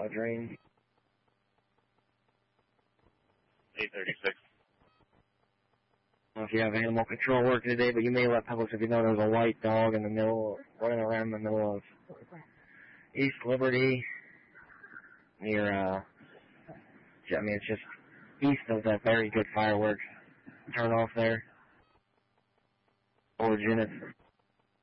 drain. 836. I don't know if you have animal control work today, but you may let Publix if you know there's a white dog in the middle, running around in the middle of East Liberty, near, it's just east of that very good fireworks turn off there. Origin, it's